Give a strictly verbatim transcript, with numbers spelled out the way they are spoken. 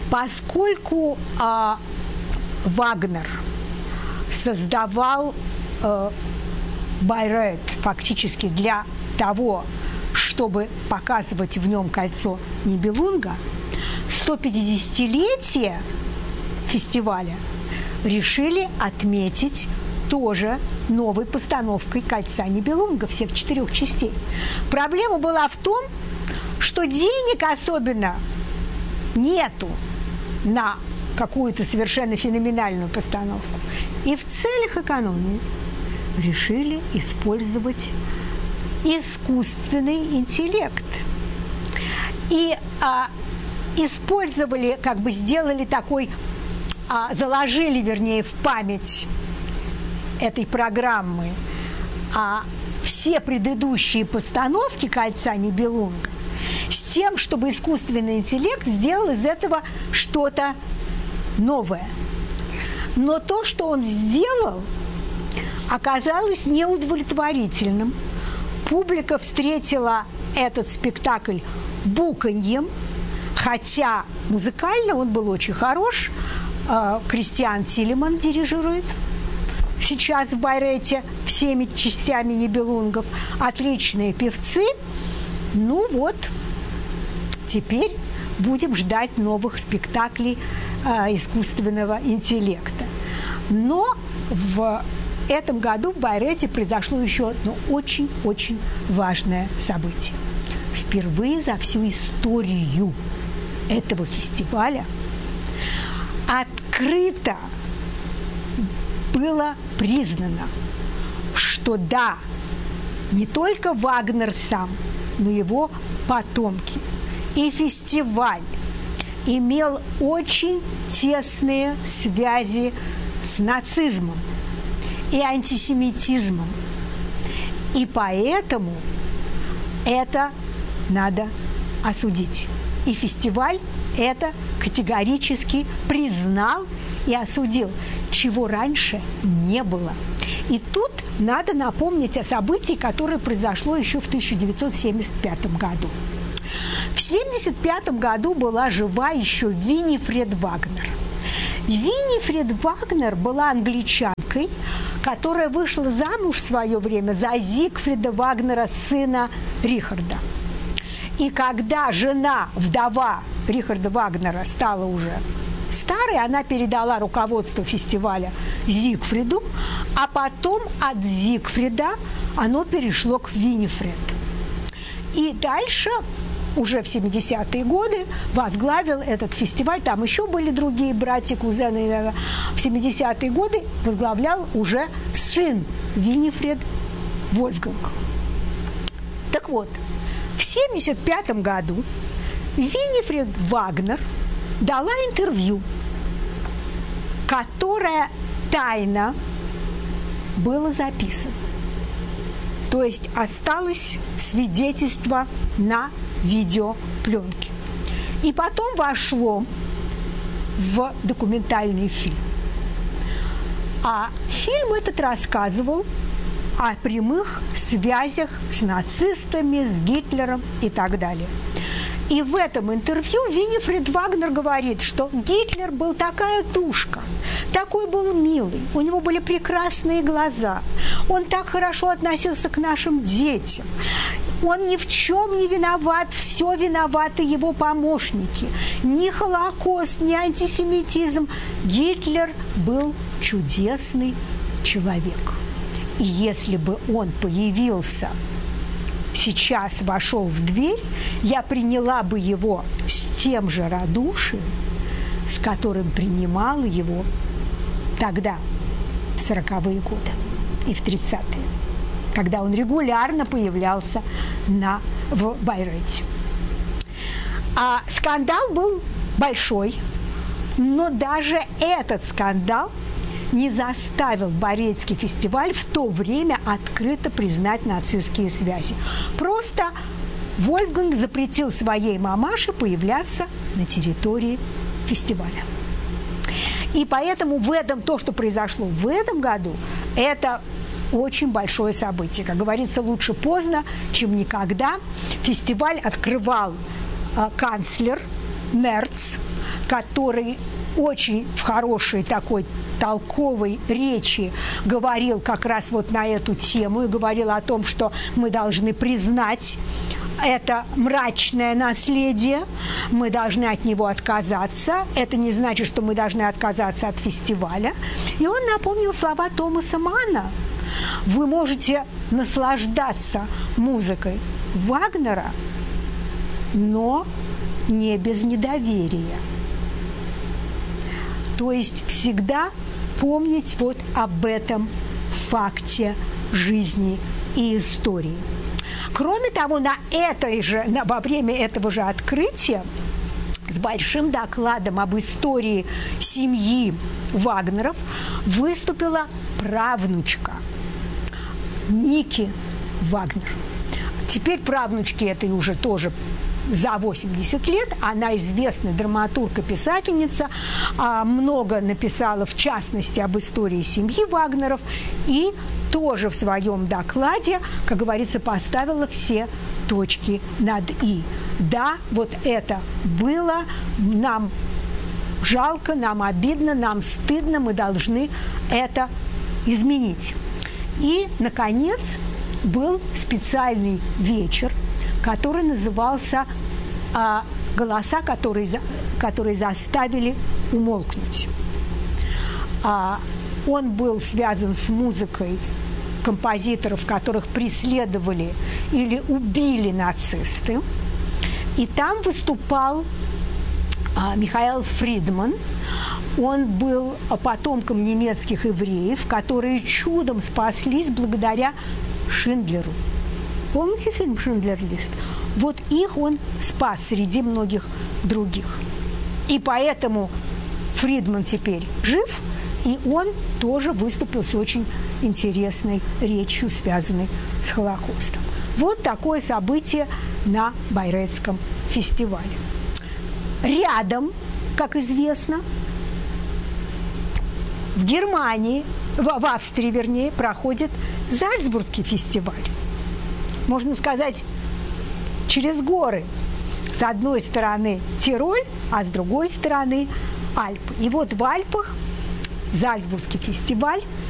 Поскольку а, Вагнер создавал а, Байрейт фактически для того, чтобы показывать в нем кольцо Нибелунга, сто пятидесятилетие фестиваля решили отметить тоже новой постановкой кольца Нибелунга всех четырех частей. Проблема была в том, что денег особенно нету на какую-то совершенно феноменальную постановку. И в целях экономии решили использовать искусственный интеллект. И а, использовали, как бы сделали такой, а, заложили, вернее, в память этой программы а, все предыдущие постановки кольца Нибелунга с тем, чтобы искусственный интеллект сделал из этого что-то новое. Но то, что он сделал, оказалось неудовлетворительным. Публика встретила этот спектакль буканьем, хотя музыкально он был очень хорош. Кристиан Тилеман дирижирует сейчас в Байрейте всеми частями Нибелунгов. Отличные певцы. Ну вот, теперь будем ждать новых спектаклей э, искусственного интеллекта. Но в этом году в Байрейте произошло еще одно очень-очень важное событие. Впервые за всю историю этого фестиваля открыто было признано, что да, не только Вагнер сам, но его потомки и фестиваль имел очень тесные связи с нацизмом и антисемитизмом. И поэтому это надо осудить. И фестиваль это категорически признал и осудил, чего раньше не было. И тут надо напомнить о событии, которое произошло еще в тысяча девятьсот семьдесят пятом году. В тысяча девятьсот семьдесят пятом году была жива еще Винифред Вагнер. Винифред Вагнер была англичанкой, которая вышла замуж в свое время за Зигфрида Вагнера, сына Рихарда. И когда жена, вдова Рихарда Вагнера, стала уже старой, она передала руководство фестиваля Зигфриду, а потом от Зигфрида оно перешло к Винифред. И дальше, уже в семидесятые годы, возглавил этот фестиваль. Там еще были другие братья, кузены. В семидесятые годы возглавлял уже сын Винифред, Вольфганг. Так вот, в семьдесят пятом году Винифред Вагнер дала интервью, которое тайно было записано. То есть осталось свидетельство на видеопленке. И потом вошло в документальный фильм. А фильм этот рассказывал о прямых связях с нацистами, с Гитлером и так далее. И в этом интервью Винифред Вагнер говорит, что Гитлер был такая душка, такой был милый, у него были прекрасные глаза, он так хорошо относился к нашим детям, он ни в чем не виноват, все виноваты его помощники, ни Холокост, ни антисемитизм. Гитлер был чудесный человек. И если бы он появился сейчас, вошел в дверь, я приняла бы его с тем же радушием, с которым принимала его тогда, в сороковые годы и в тридцатые, когда он регулярно появлялся на, в Байрейте. А скандал был большой, но даже этот скандал не заставил Байрейтский фестиваль в то время открыто признать нацистские связи. Просто Вольфганг запретил своей мамаше появляться на территории фестиваля. И поэтому в этом, то, что произошло в этом году, это очень большое событие. Как говорится, лучше поздно, чем никогда. Фестиваль открывал э, канцлер Мерц, который очень в хорошей такой толковой речи говорил как раз вот на эту тему и говорил о том, что мы должны признать это мрачное наследие, мы должны от него отказаться. Это не значит, что мы должны отказаться от фестиваля. И он напомнил слова Томаса Манна. Вы можете наслаждаться музыкой Вагнера, но не без недоверия. То есть всегда помнить вот об этом факте жизни и истории. Кроме того, на этой же, на, во время этого же открытия с большим докладом об истории семьи Вагнеров выступила правнучка Ники Вагнер. Теперь правнучки этой уже тоже за восемьдесят лет. Она известная драматург и писательница, много написала, в частности, об истории семьи Вагнеров и тоже в своем докладе, как говорится, поставила все точки над «и». Да, вот это было, нам жалко, нам обидно, нам стыдно, мы должны это изменить. И, наконец, был специальный вечер, который назывался а, «Голоса, которые, за, которые заставили умолкнуть». А, он был связан с музыкой композиторов, которых преследовали или убили нацисты. И там выступал а, Михаил Фридман. Он был потомком немецких евреев, которые чудом спаслись благодаря Шиндлеру. Помните фильм «Шиндлер лист»? Вот их он спас среди многих других. И поэтому Фридман теперь жив, и он тоже выступил с очень интересной речью, связанной с Холокостом. Вот такое событие на Байрецком фестивале. Рядом, как известно, в Германии, в, в Австрии, вернее, проходит Зальцбургский фестиваль. Можно сказать, через горы. С одной стороны Тироль, а с другой стороны Альпы. И вот в Альпах Зальцбургский фестиваль